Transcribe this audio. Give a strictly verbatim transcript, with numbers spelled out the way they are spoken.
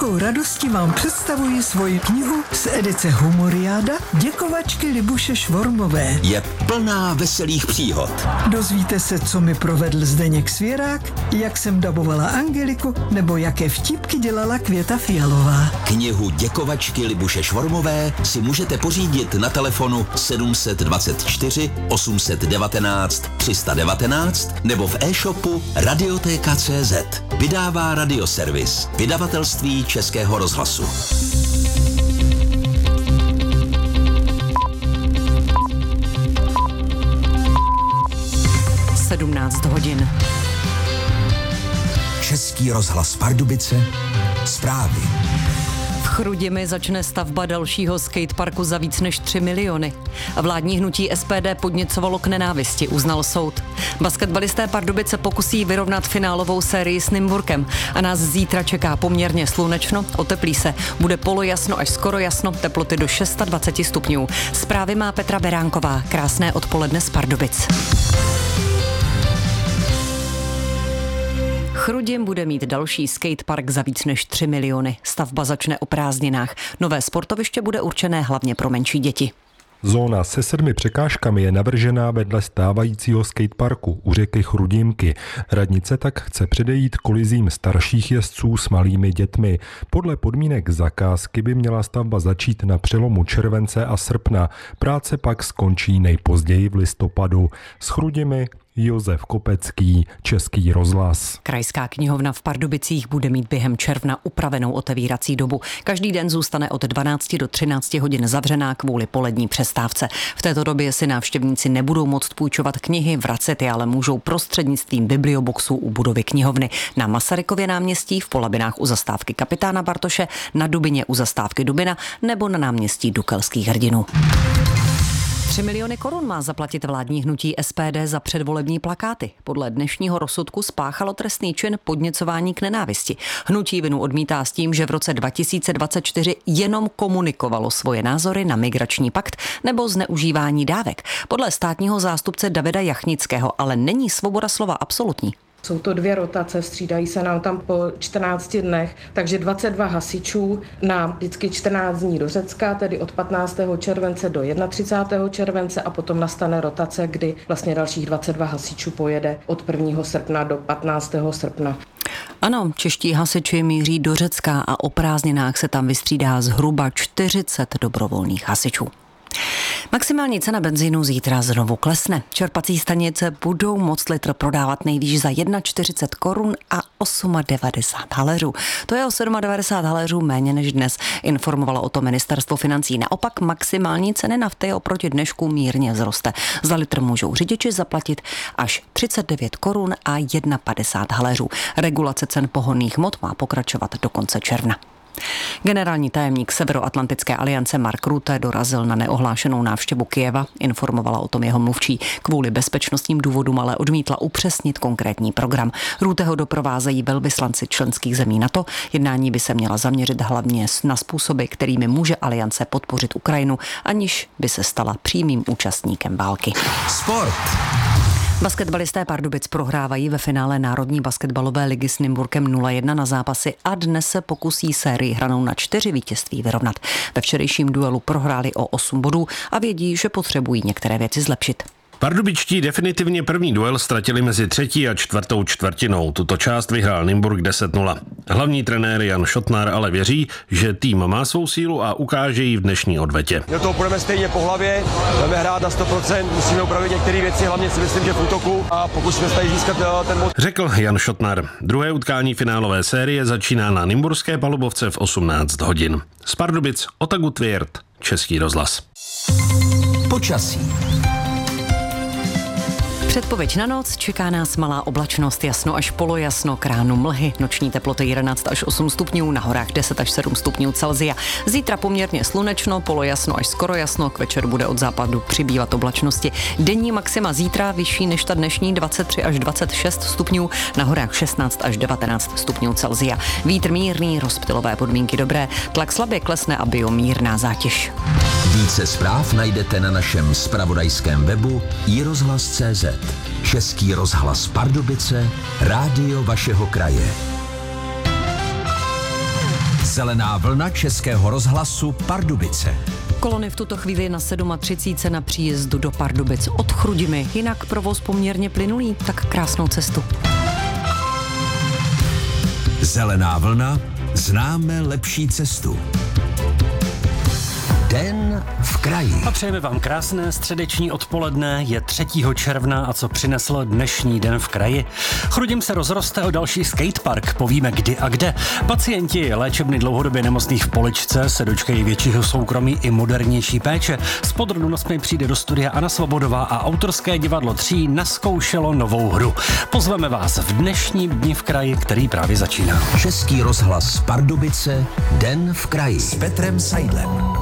velkou radostí vám představuji svoji knihu z edice Humoriáda Děkovačky Libuše Švormové. Je plná veselých příhod. Dozvíte se, co mi provedl Zdeněk Svěrák, jak jsem dabovala Angeliku, nebo jaké vtipky dělala Květa Fialová. Knihu Děkovačky Libuše Švormové si můžete pořídit na telefonu sedm dvacet čtyři osm devatenáct tři sta devatenáct nebo v e-shopu Radioteka tečka cé zet. Vydává Radioservis, vydavatelství Českého rozhlasu. sedmnáct hodin. Český rozhlas Pardubice, zprávy. V Chrudimi začne stavba dalšího skateparku za víc než tři miliony. Vládní hnutí es pé dé podněcovalo k nenávisti, uznal soud. Basketbalisté Pardubice pokusí vyrovnat finálovou sérii s Nymburkem a nás zítra čeká poměrně slunečno, oteplí se. Bude polojasno až skoro jasno, teploty do dvacet šest stupňů. Zprávy má Petra Beránková. Krásné odpoledne z Pardubic. Chrudim bude mít další skatepark za víc než tři miliony. Stavba začne o prázdninách. Nové sportoviště bude určené hlavně pro menší děti. Zóna se sedmi překážkami je navržená vedle stávajícího skateparku u řeky Chrudimky. Radnice tak chce předejít kolizím starších jezdců s malými dětmi. Podle podmínek zakázky by měla stavba začít na přelomu července a srpna. Práce pak skončí nejpozději v listopadu. S Chrudimi Josef Kopecký, Český rozhlas. Krajská knihovna v Pardubicích bude mít během června upravenou otevírací dobu. Každý den zůstane od dvanácti do třinácti hodin zavřená kvůli polední přestávce. V této době si návštěvníci nebudou moct půjčovat knihy, vracet je, ale můžou prostřednictvím biblioboxů u budovy knihovny na Masarykově náměstí, v Polabinách u zastávky Kapitána Bartoše, na Dubině u zastávky Dubina nebo na náměstí Dukelských hrdinů. Tři miliony korun má zaplatit vládní hnutí es pé dé za předvolební plakáty. Podle dnešního rozsudku spáchalo trestný čin podněcování k nenávisti. Hnutí vinu odmítá s tím, že v roce dva tisíce dvacet čtyři jenom komunikovalo svoje názory na migrační pakt nebo zneužívání dávek. Podle státního zástupce Davida Jachnického ale není svoboda slova absolutní. Jsou to dvě rotace, střídají se nám tam po čtrnácti dnech, takže dvacet dva hasičů na vždycky čtrnáct dní do Řecka, tedy od patnáctého července do třicátého prvního července a potom nastane rotace, kdy vlastně dalších dvacet dva hasičů pojede od prvního srpna do patnáctého srpna. Ano, čeští hasiči míří do Řecka a o prázdninách se tam vystřídá zhruba čtyřicet dobrovolných hasičů. Maximální cena benzínu zítra znovu klesne. Čerpací stanice budou moct litr prodávat nejvýš za čtyřicet jedna korun a devadesát osm haléřů. To je o devadesát sedm haléřů méně než dnes, informovalo o tom ministerstvo financí. Naopak maximální ceny nafty oproti dnešku mírně vzroste. Za litr můžou řidiči zaplatit až třicet devět korun a padesát jedna haléřů. Regulace cen pohonných hmot má pokračovat do konce června. Generální tajemník Severoatlantické aliance Mark Rutte dorazil na neohlášenou návštěvu Kyjeva, informovala o tom jeho mluvčí. Kvůli bezpečnostním důvodům ale odmítla upřesnit konkrétní program. Rutteho doprovázejí velvyslanci členských zemí NATO. Jednání by se měla zaměřit hlavně na způsoby, kterými může aliance podpořit Ukrajinu, aniž by se stala přímým účastníkem války. Sport. Basketbalisté Pardubic prohrávají ve finále Národní basketbalové ligy s Nymburkem nula jedna na zápasy a dnes se pokusí sérii hranou na čtyři vítězství vyrovnat. Ve včerejším duelu prohráli o osm bodů a vědí, že potřebují některé věci zlepšit. Pardubičtí definitivně první duel ztratili mezi třetí a čtvrtou čtvrtinou. Tuto část vyhrál Nymburk deset nula. Hlavní trenér Jan Šotnár ale věří, že tým má svou sílu a ukáže ji v dnešní odvetě. Do toho půjdeme stejně po hlavě, budeme hrát na sto procent, musíme upravit některé věci, hlavně si myslím, že v útoku a pokusíme se tady získat ten bod. Řekl Jan Šotnár. Druhé utkání finálové série začíná na nymburské palubovce v osmnáct hodin. Z Pardubic Otagu Tvěrt, Český rozhlas. Počasí. Předpověď na noc, čeká nás malá oblačnost, jasno až polojasno, k ránu mlhy, noční teploty jedenáct až osm stupňů, na horách deset až sedm stupňů Celsia. Zítra poměrně slunečno, polojasno až skoro jasno, k večeru bude od západu přibývat oblačnosti. Denní maxima zítra vyšší než ta dnešní dvacet tři až dvacet šest stupňů, na horách šestnáct až devatenáct stupňů Celsia. Vítr mírný, rozptylové podmínky dobré, tlak slabě klesne a biomírná zátěž. Více zpráv najdete na našem zpravodajském webu i rozhlas tečka cé zet. Český rozhlas Pardubice, rádio vašeho kraje. Zelená vlna Českého rozhlasu Pardubice. Kolony v tuto chvíli na třicet sedm na příjezdu do Pardubic od Chrudimi. Jinak provoz poměrně plynulý, tak krásnou cestu. Zelená vlna, známe lepší cestu. Den v kraji. A přejeme vám krásné středeční odpoledne. Je třetího června a co přinesl dnešní Den v kraji? Chrudim se rozroste o další skatepark, povíme kdy a kde. Pacienti léčebny dlouhodobě nemocných v Poličce se dočkají většího soukromí i modernější péče. S podrobnostmi přijde do studia Anna Svobodová a autorské divadlo Tří naskoušelo novou hru. Pozveme vás v dnešním Dni v kraji, který právě začíná. Český rozhlas Pardubice, Den v kraji s Petrem Seidlem.